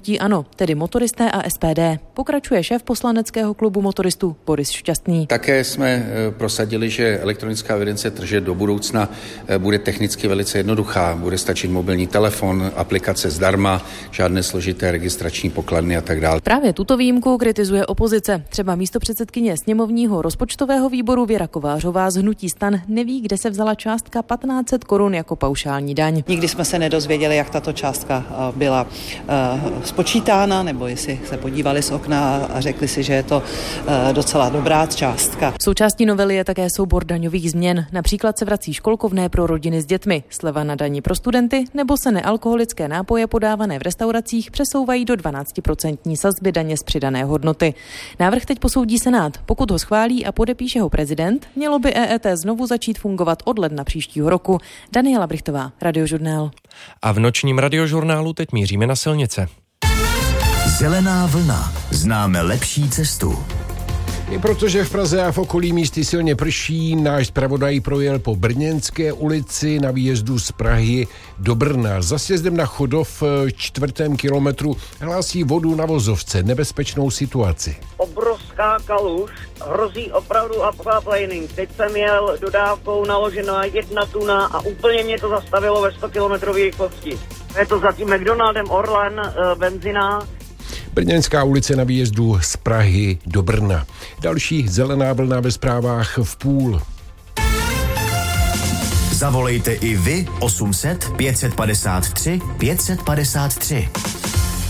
hnutí ANO, tedy motoristé a SPD. Pokračuje šéf poslaneckého klubu motoristů Boris Šťastný. Také jsme prosadili, že elektronická evidence tržeb do budoucna bude technicky velice jednoduchá. Bude stačit mobilní telefon, aplikace zdarma, žádné složité registrační pokladny a tak dále. Právě tuto výjimku kritizuje opozice. Třeba místopředsedkyně sněmovního rozpočtového výboru Věra Kovářová z hnutí STAN neví, kde se vzala částka 1500 korun jako paušální daň. Nikdy jsme se nedozvěděli, jak tato částka byla spočítána, nebo jestli se podívali z okna a řekli si, že je to docela dobrá částka. Součástí novely je také soubor daňových změn. Například se vrací školkovné pro rodiny s dětmi, sleva na dani pro studenty, nebo se nealkoholické nápoje podávané v restauracích přesouvají do 12% sazby daně z přidané hodnoty. Návrh teď posoudí Senát. Pokud ho schválí a podepíše ho prezident, mělo by EET znovu začít fungovat od ledna příštího roku. Daniela Brichtová, Radiožurnál. A v nočním Radiožurnálu teď míříme na silnice. Zelená vlna. Známe lepší cestu. I protože v Praze a v okolí místy silně prší, náš zpravodaj projel po Brněnské ulici na výjezdu z Prahy do Brna. Za sjezdem na Chodov 4. kilometru hlásí vodu na vozovce, nebezpečnou situaci. Obrovská kaluž, hrozí opravdu aquaplaning. Teď jsem jel dodávkou naložená 1 tuna a úplně mě to zastavilo ve 100 km rychlosti. Je to za tím McDonaldem Orlen, benzina. Brněnská ulice na výjezdu z Prahy do Brna. Další zelená vlna ve zprávách v půl. Zavolejte i vy 800 553 553.